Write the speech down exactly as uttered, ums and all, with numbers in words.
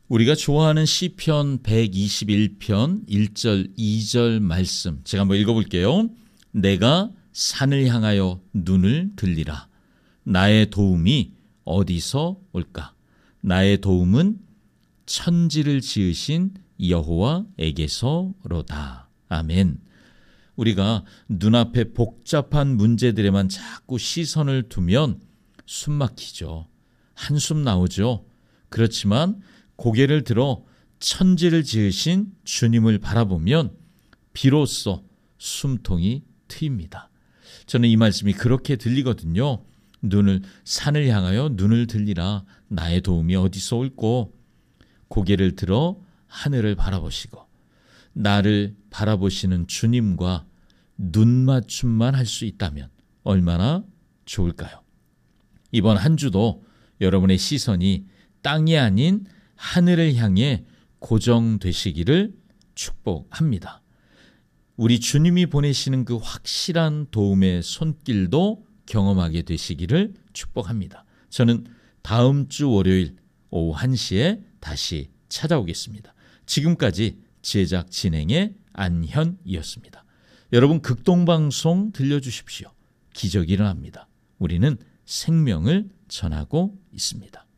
우리가 좋아하는 시편 백이십일 편 일 절 이 절 말씀 제가 한번 읽어볼게요. 내가 산을 향하여 눈을 들리라. 나의 도움이 어디서 올까? 나의 도움은 천지를 지으신 여호와에게서로다. 아멘. 우리가 눈앞에 복잡한 문제들에만 자꾸 시선을 두면 숨 막히죠. 한숨 나오죠. 그렇지만 고개를 들어 천지를 지으신 주님을 바라보면 비로소 숨통이 트입니다. 저는 이 말씀이 그렇게 들리거든요. 눈을 산을 향하여 눈을 들리라. 나의 도움이 어디서 올꼬? 고개를 들어 하늘을 바라보시고 나를 바라보시는 주님과 눈맞춤만 할 수 있다면 얼마나 좋을까요? 이번 한 주도 여러분의 시선이 땅이 아닌 하늘을 향해 고정되시기를 축복합니다. 우리 주님이 보내시는 그 확실한 도움의 손길도 경험하게 되시기를 축복합니다. 저는 다음 주 월요일 오후 한 시에 다시 찾아오겠습니다. 지금까지 제작 진행의 안현이었습니다. 여러분 극동방송 들려주십시오. 기적이 일어납니다. 우리는 생명을 전하고 있습니다.